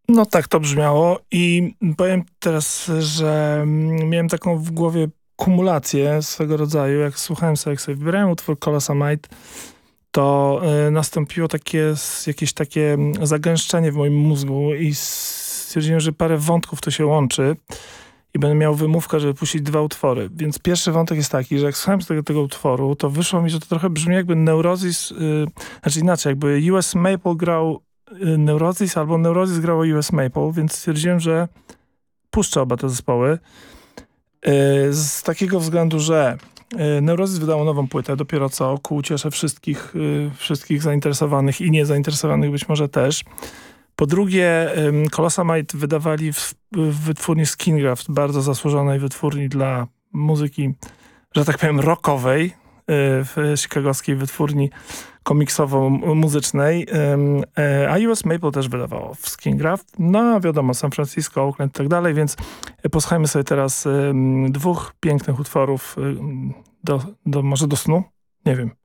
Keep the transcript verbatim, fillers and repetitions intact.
No tak to brzmiało i powiem teraz, że miałem taką w głowie kumulację swego rodzaju. Jak słuchałem sobie, jak sobie wybierałem utwór Colossamite, to y, nastąpiło takie, s- jakieś takie zagęszczenie w moim mózgu i stwierdziłem, że parę wątków to się łączy i będę miał wymówkę, żeby puścić dwa utwory. Więc pierwszy wątek jest taki, że jak słuchałem tego, tego utworu, to wyszło mi, że to trochę brzmi jakby Neurosis, y, znaczy inaczej, jakby U S Maple grał y, Neurosis albo Neurosis grało U S Maple, więc stwierdziłem, że puszczę oba te zespoły. Y, z takiego względu, że y, Neurosis wydało nową płytę, dopiero co, ku uciesze wszystkich, y, wszystkich zainteresowanych i niezainteresowanych być może też. Po drugie, ym, Colossamite wydawali w, w wytwórni Skingraft, bardzo zasłużonej wytwórni dla muzyki, że tak powiem, rockowej, y, w chicagowskiej wytwórni komiksowo-muzycznej, ym, y, a U S Maple też wydawało w Skingraft. No a wiadomo, San Francisco, Oakland i tak dalej, więc posłuchajmy sobie teraz ym, dwóch pięknych utworów ym, do, do, może do snu? Nie wiem.